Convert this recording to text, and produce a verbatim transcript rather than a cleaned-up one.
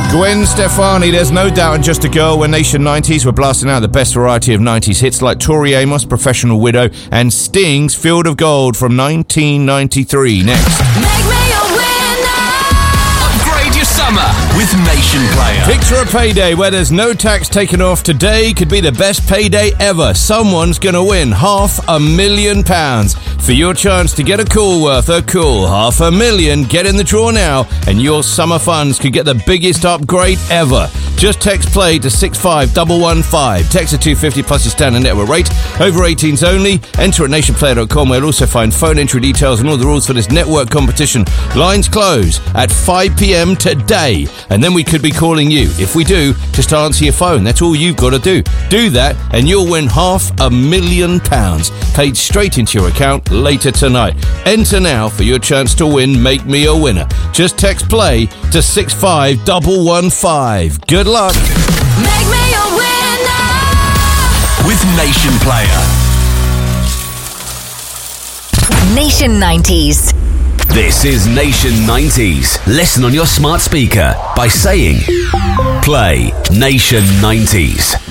Gwen Stefani, There's No Doubt, and Just a Girl. We're Nation nineties. We're blasting out the best variety of nineties hits like Tori Amos, Professional Widow, and Sting's Field of Gold from nineteen ninety-three. Next. Make me a winner. Upgrade your summer with Nation Player. Picture a payday where there's no tax taken off. Today could be the best payday ever. Someone's going to win half a million pounds. For your chance to get a cool worth a cool half a million, get in the draw now, and your summer funds could get the biggest upgrade ever. Just text play to six five one one five. Text at two fifty plus your standard network rate. Over eighteens only. Enter at nation player dot com where you'll also find phone entry details and all the rules for this network competition. Lines close at five p.m. today. And then we could be calling you. If we do, just answer your phone. That's all you've got to do. Do that and you'll win half a million pounds paid straight into your account later tonight. Enter now for your chance to win Make Me a Winner. Just text play to six five one one five. Good luck. Make me a winner. With Nation Player. Nation nineties. This is Nation nineties. Listen on your smart speaker by saying play Nation nineties.